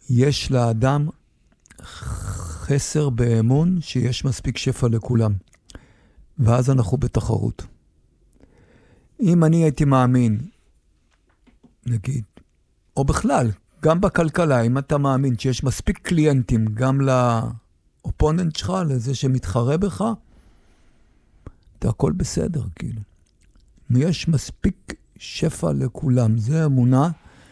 יש לאדם חסר באמון שיש מספיק שפע לכולם. ואז אנחנו בתחרות. אם אני הייתי מאמין, נגיד, או בכלל, גם בכלכלה, אם אתה מאמין שיש מספיק קליינטים גם לאופוננט שלך, לזה שמתחרה בך, אתה הכל בסדר, כאילו. יש מספיק שפע לכולם. זה אמונה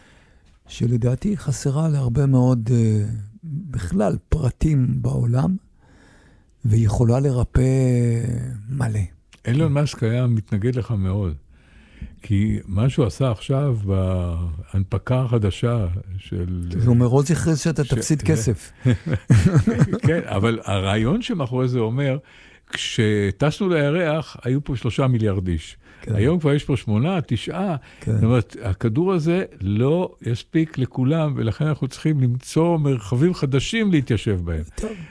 שלדעתי חסרה להרבה מאוד, בכלל, פרטים בעולם, ויכולה לרפא מלא. אילון מאסק היה מתנגד לך מאוד. כי מה שהוא עשה עכשיו בהנפקה החדשה של... הוא מראש הכריז שאתה תפסיד כסף. כן, אבל הרעיון שמאחורי זה אומר, כשטסנו לירח, היו פה 3 מיליארד איש. היום כבר יש פה 8, 9. זאת אומרת, הכדור הזה לא יספיק לכולם, ולכן אנחנו צריכים למצוא מרחבים חדשים להתיישב בהם.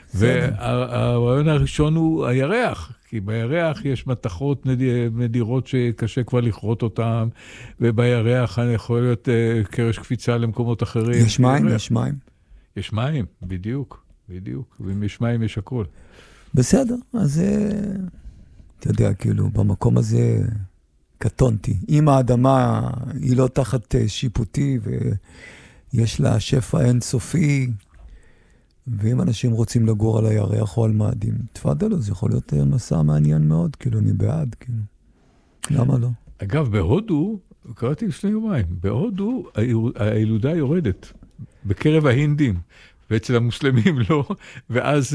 והרעיון הראשון הוא הירח. כי בירח יש מתכות נדירות שקשה כבר לכרות אותן, ובירח יכול להיות קרש קפיצה למקומות אחרים. יש מים, יש מים. יש מים, בדיוק, בדיוק. ואם יש מים, יש הכל. בסדר, אז אתה יודע, כאילו, במקום הזה קטונתי. אם האדמה היא לא תחת שיפוטי, ויש לה שפע אינסופי, ואם אנשים רוצים לגור על הירח או על מאדים, תפאדלו, זה יכול להיות מסע מעניין מאוד, כאילו, אני בעד, כאילו. למה לא? אגב, בהודו, קראתי לפני יומיים, בהודו הילודה יורדת, בקרב ההינדים, ואצל המוסלמים לא, ואז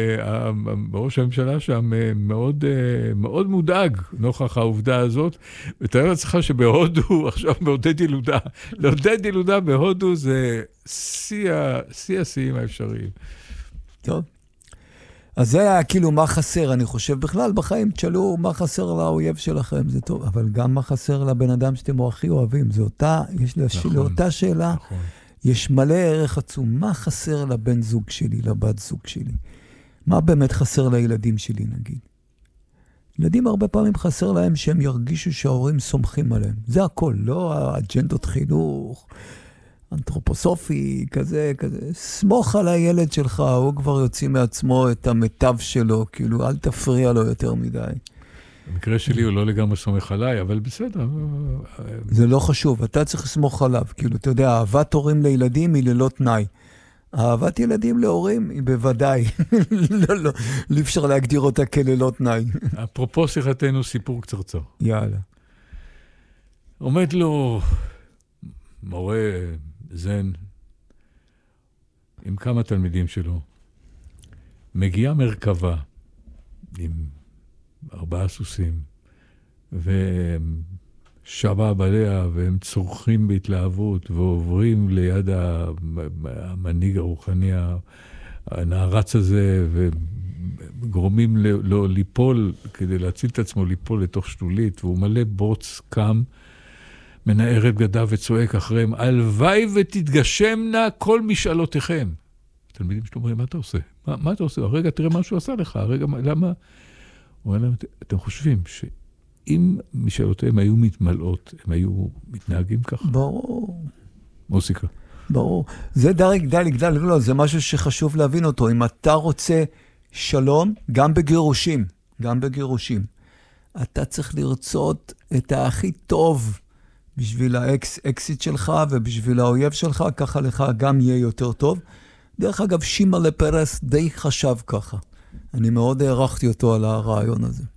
ראש הממשלה שם מאוד, מאוד מודאג נוכח העובדה הזאת, ותאר לעצמך שבהודו עכשיו מעודד ילודה. לעודד ילודה בהודו זה שיא השיאים האפשריים. טוב. אז זה היה כאילו מה חסר, אני חושב בכלל בחיים, תשאלו מה חסר לאויב שלכם, זה טוב, אבל גם מה חסר לבן אדם שאתם הכי אוהבים, זה אותה, יש לאותה שאלה, נכון. יש מלא ערך עצום. מה חסר לבן זוג שלי, לבת זוג שלי? מה באמת חסר לילדים שלי, נגיד? ילדים הרבה פעמים חסר להם שהם ירגישו שההורים סומכים עליהם. זה הכל, לא האג'נדות חינוך, אנתרופוסופי, כזה. סמוך על הילד שלך, הוא כבר יוציא מעצמו את המיטב שלו, כאילו אל תפריע לו יותר מדי. במקרה שלי הוא לא לגמרי סומך עליי, אבל בסדר. זה לא חשוב, אתה צריך לסמוך עליו. כאילו, אתה יודע, אהבת הורים לילדים היא ללא תנאי. אהבת ילדים להורים היא בוודאי. לא אפשר להגדיר אותה כללא תנאי. אפרופו שיחתנו סיפור קצרצר. יאללה. עומד לו מורה זן עם כמה תלמידים שלו. מגיעה מרכבה עם 4 סוסים, והם שבה בליה, והם צורכים בהתלהבות, ועוברים ליד המנהיג הרוחני, הנערץ הזה, וגורמים לו ליפול, כדי להציל את עצמו, ליפול לתוך שתולית, והוא מלא בוץ, קם, מנער את בגדיו וצועק אחריהם, הלוואי ותתגשמנה כל משאלותיכם. התלמידים שלו אומרים, מה אתה עושה? מה אתה עושה? הרגע תראה מה שהוא עשה לך, הרגע, למה? הוא אומר להם, אתם חושבים שאם משאלותיהם היו מתמלאות, הם היו מתנהגים ככה? ברור. מוסיקה. ברור. זה דלג, לא, זה משהו שחשוב להבין אותו. אם אתה רוצה שלום, גם בגירושים, אתה צריך לרצות את הכי טוב בשביל האקסיט שלך ובשביל האויב שלך, ככה לך גם יהיה יותר טוב. דרך אגב, שימאלה פרס די חשב ככה. אני מאוד הערכתי אותו על הרעיון הזה.